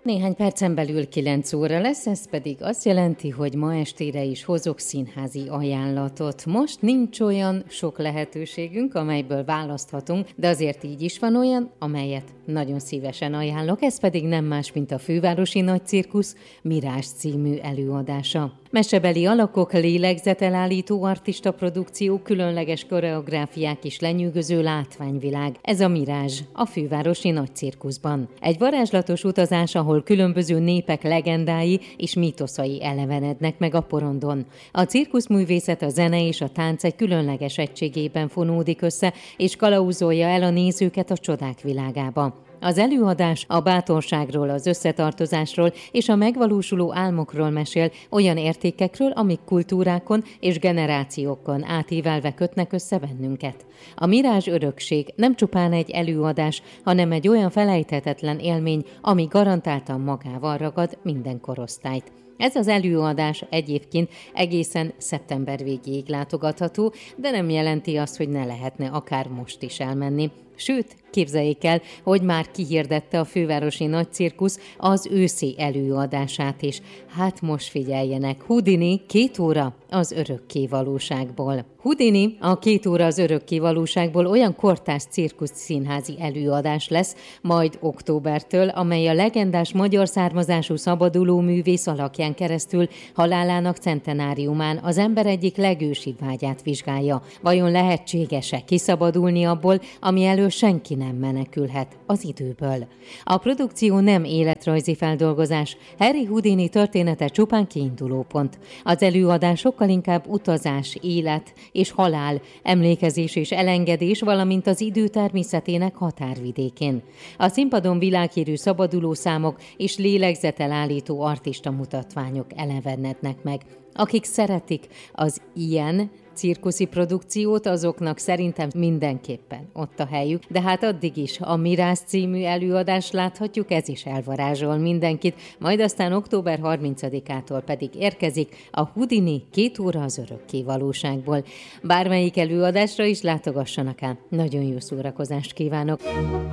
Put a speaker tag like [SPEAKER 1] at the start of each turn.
[SPEAKER 1] Néhány percen belül 9 óra lesz, ez pedig azt jelenti, hogy ma estére is hozok színházi ajánlatot. Most nincs olyan sok lehetőségünk, amelyből választhatunk, de azért így is van olyan, amelyet nagyon szívesen ajánlok, ez pedig nem más, mint a Fővárosi Nagycirkusz Mirázs című előadása. Mesebeli alakok, lélegzetelállító artista produkció, különleges koreográfiák és lenyűgöző látványvilág. Ez a Mirázs, a Fővárosi Nagycirkuszban. Egy varázslatos utazás, ahol különböző népek legendái és mítoszai elevenednek meg a porondon. A cirkuszművészet, a zene és a tánc egy különleges egységében fonódik össze, és kalauzolja el a nézőket a csodák világába. Az előadás a bátorságról, az összetartozásról és a megvalósuló álmokról mesél, olyan értékekről, amik kultúrákon és generációkon átívelve kötnek össze bennünket. A Mirázs örökség nem csupán egy előadás, hanem egy olyan felejthetetlen élmény, ami garantáltan magával ragad minden korosztályt. Ez az előadás egyébként egészen szeptember végéig látogatható, de nem jelenti azt, hogy ne lehetne akár most is elmenni. Sőt, képzeljék el, hogy már kihirdette a Fővárosi Nagycirkusz az őszi előadását is. Hát most figyeljenek, Houdini 2 óra az örökké valóságból. Houdini a 2 óra az örökké valóságból olyan kortárs cirkusz színházi előadás lesz majd októbertől, amely a legendás magyar származású szabaduló művész alakján keresztül halálának centenáriumán az ember egyik legősibb vágyát vizsgálja. Vajon lehetséges-e kiszabadulni abból, ami elől senki nem menekülhet, az időből? A produkció nem életrajzi feldolgozás, Harry Houdini története csupán kiindulópont. Az előadás sokkal inkább utazás, élet és halál, emlékezés és elengedés, valamint az idő természetének határvidékén. A színpadon világhírű szabaduló számok és lélegzetelállító artista mutatványok elevenednek meg. Akik szeretik az ilyen cirkuszi produkciót, azoknak szerintem mindenképpen ott a helyük. De hát addig is a Mirázs című előadást láthatjuk, ez is elvarázsol mindenkit, majd aztán október 30-ától pedig érkezik a Houdini 2 óra az örökké valóságból. Bármelyik előadásra is látogassanak el. Nagyon jó szórakozást kívánok!